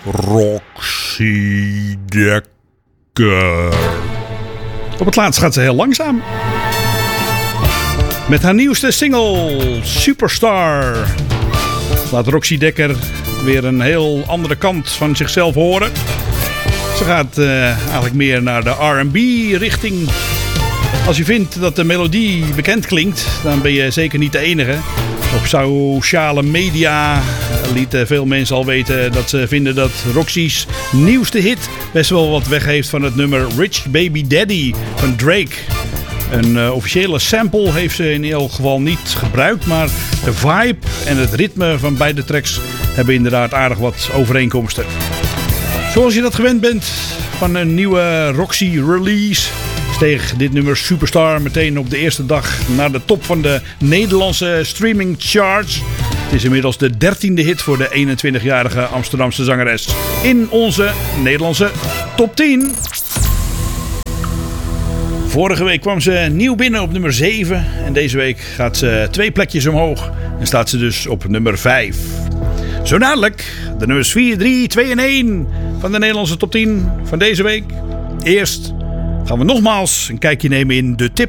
Roxy Dekker. Op het laatst gaat ze heel langzaam. Met haar nieuwste single, Superstar, laat Roxy Dekker weer een heel andere kant van zichzelf horen. Ze gaat eigenlijk meer naar de R&B richting. Als je vindt dat de melodie bekend klinkt, dan ben je zeker niet de enige. Op sociale media lieten veel mensen al weten dat ze vinden dat Roxy's nieuwste hit best wel wat weg heeft van het nummer Rich Baby Daddy van Drake. Een officiële sample heeft ze in elk geval niet gebruikt, maar de vibe en het ritme van beide tracks hebben inderdaad aardig wat overeenkomsten. Zoals je dat gewend bent van een nieuwe Roxy release, steeg dit nummer Superstar meteen op de eerste dag naar de top van de Nederlandse streaming charts. Het is inmiddels de 13e hit voor de 21-jarige Amsterdamse zangeres in onze Nederlandse top 10. Vorige week kwam ze nieuw binnen op nummer 7 en deze week gaat ze 2 plekjes omhoog en staat ze dus op nummer 5. Zo dadelijk de nummers 4, 3, 2 en 1 van de Nederlandse top 10 van deze week. Eerst gaan we nogmaals een kijkje nemen in de tip